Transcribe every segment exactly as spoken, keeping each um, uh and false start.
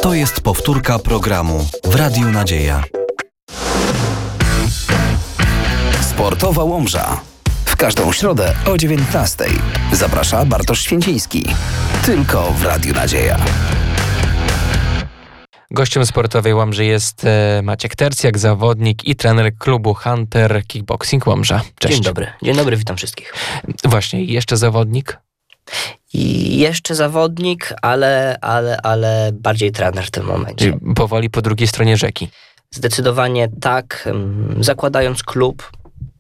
To jest powtórka programu w Radiu Nadzieja. Sportowa Łomża. W każdą środę o dziewiętnastej. Zaprasza Bartosz Święciński. Tylko w Radiu Nadzieja. Gościem sportowej Łomży jest Maciek Tercjak, zawodnik i trener klubu Hunter Kickboxing Łomża. Cześć. Dzień dobry. Dzień dobry, witam wszystkich. Właśnie, jeszcze zawodnik? I jeszcze zawodnik, ale, ale, ale bardziej trener w tym momencie. Czyli powoli po drugiej stronie rzeki. Zdecydowanie tak. Zakładając klub,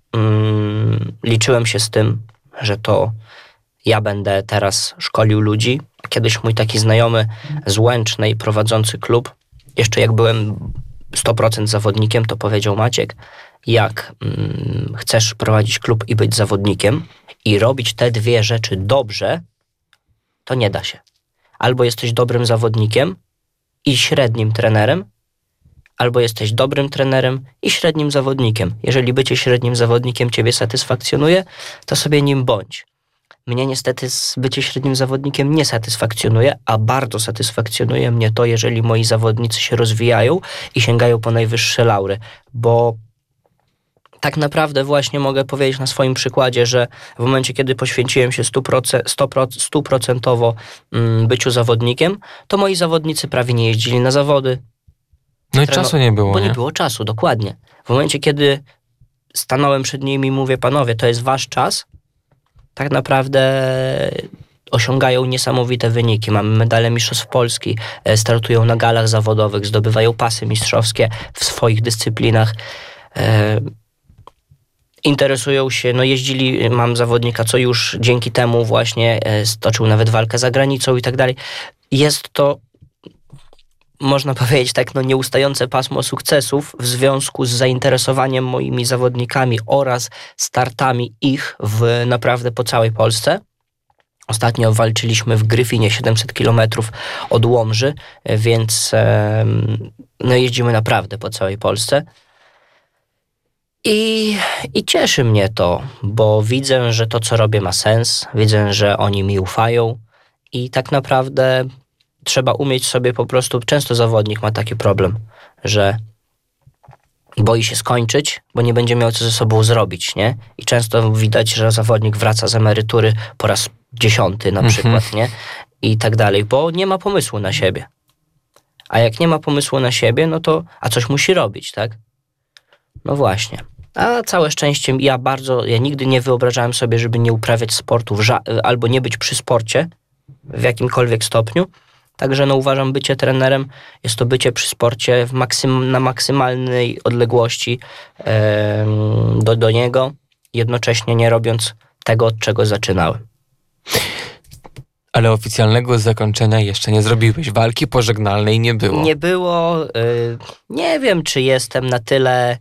um, liczyłem się z tym, że to ja będę teraz szkolił ludzi. Kiedyś mój taki znajomy z Łęcznej prowadzący klub, jeszcze jak byłem sto procent zawodnikiem, to powiedział: Maciek, jak mm, chcesz prowadzić klub i być zawodnikiem i robić te dwie rzeczy dobrze, to nie da się. Albo jesteś dobrym zawodnikiem i średnim trenerem, albo jesteś dobrym trenerem i średnim zawodnikiem. Jeżeli bycie średnim zawodnikiem ciebie satysfakcjonuje, to sobie nim bądź. Mnie niestety bycie średnim zawodnikiem nie satysfakcjonuje, a bardzo satysfakcjonuje mnie to, jeżeli moi zawodnicy się rozwijają i sięgają po najwyższe laury, bo tak naprawdę właśnie mogę powiedzieć na swoim przykładzie, że w momencie, kiedy poświęciłem się stuprocentowo byciu zawodnikiem, to moi zawodnicy prawie nie jeździli na zawody. No i Treno- czasu nie było, Bo nie? nie było czasu, dokładnie. W momencie, kiedy stanąłem przed nimi i mówię: panowie, to jest wasz czas, tak naprawdę osiągają niesamowite wyniki. Mamy medale mistrzostw Polski, startują na galach zawodowych, zdobywają pasy mistrzowskie w swoich dyscyplinach. E, interesują się, no jeździli, mam zawodnika, co już dzięki temu właśnie stoczył nawet walkę za granicą i tak dalej. Jest to, można powiedzieć tak, no nieustające pasmo sukcesów w związku z zainteresowaniem moimi zawodnikami oraz startami ich w naprawdę po całej Polsce. Ostatnio walczyliśmy w Gryfinie, siedemset kilometrów od Łomży, więc no jeździmy naprawdę po całej Polsce. I, I cieszy mnie to, bo widzę, że to, co robię, ma sens. Widzę, że oni mi ufają i tak naprawdę trzeba umieć sobie po prostu, często zawodnik ma taki problem, że boi się skończyć, bo nie będzie miał co ze sobą zrobić, nie? I często widać, że zawodnik wraca z emerytury po raz dziesiąty na przykład, mhm. nie? I tak dalej, bo nie ma pomysłu na siebie. A jak nie ma pomysłu na siebie, no to, a coś musi robić, tak? No właśnie. A całe szczęście ja bardzo, ja nigdy nie wyobrażałem sobie, żeby nie uprawiać sportu w ża- albo nie być przy sporcie w jakimkolwiek stopniu. Także no uważam, bycie trenerem jest to bycie przy sporcie w maksym, na maksymalnej odległości e, do, do niego, jednocześnie nie robiąc tego, od czego zaczynałem. Ale oficjalnego zakończenia jeszcze nie zrobiłeś. Walki pożegnalnej nie było. Nie było. Y, nie wiem, czy jestem na tyle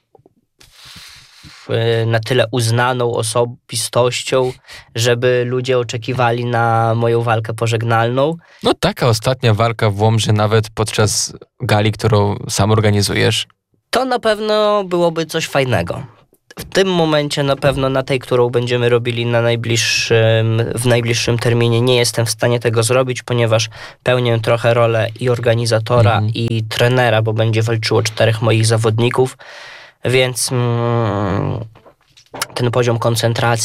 y, na tyle uznaną osobistością, żeby ludzie oczekiwali na moją walkę pożegnalną. No taka ostatnia walka w Łomży, nawet podczas gali, którą sam organizujesz. To na pewno byłoby coś fajnego. W tym momencie na pewno na tej, którą będziemy robili na najbliższym, w najbliższym terminie, nie jestem w stanie tego zrobić, ponieważ pełnię trochę rolę i organizatora, mm. i trenera, bo będzie walczyło czterech moich zawodników, więc mm, ten poziom koncentracji